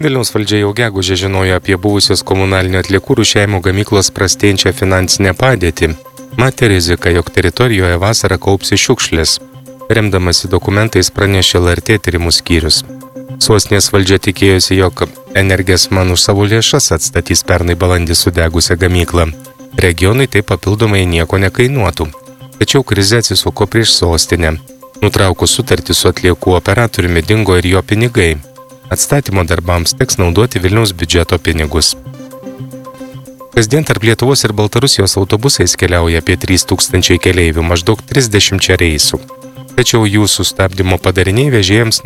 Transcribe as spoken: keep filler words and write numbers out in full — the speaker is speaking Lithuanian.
Vilniaus valdžia jau gegužę žinojo apie buvusios komunalinio atliekų rūšiavimo gamyklos prastėjančią finansinę padėtį. Matė riziką, jog teritorijoje vasarą kaupsi šiukšlės. Remdamasi dokumentais pranešė L R T tyrimų skyrius. Sostinės valdžia tikėjosi, jog Energijas man už savo lėšas atstatys pernai balandį sudegusią gamyklą. Regionui tai papildomai nieko nekainuotų. Tačiau krizė atsisuko prieš sostinę. Nutraukus sutartį su atliekų operatoriumi dingo ir jo pinigai. Atstatymo darbams teks naudoti Vilniaus biudžeto pinigus. Kasdien tarp Lietuvos ir Baltarusijos autobusais keliauja apie trys tūkstančiai keleivių, maždaug trisdešimt reisų. Tačiau jų sustabdymo padariniai vežėjams